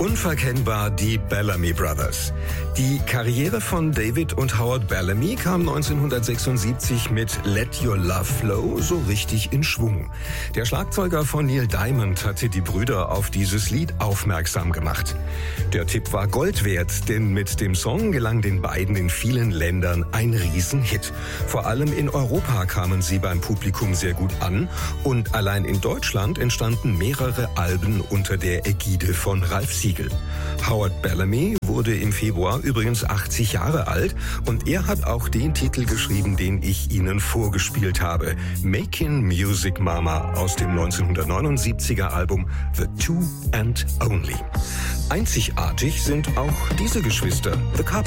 Unverkennbar die Bellamy Brothers. Die Karriere von David und Howard Bellamy kam 1976 mit Let Your Love Flow so richtig in Schwung. Der Schlagzeuger von Neil Diamond hatte die Brüder auf dieses Lied aufmerksam gemacht. Der Tipp war Gold wert, denn mit dem Song gelang den beiden in vielen Ländern ein Riesenhit. Vor allem in Europa kamen sie beim Publikum sehr gut an und allein in Deutschland entstanden mehrere Alben unter der Ägide von Ralph Siegel. Howard Bellamy wurde im Februar übrigens 80 Jahre alt und er hat auch den Titel geschrieben, den ich Ihnen vorgespielt habe. Making Music Mama aus dem 1979er Album The Two and Only. Einzigartig sind auch diese Geschwister, The Carpenters.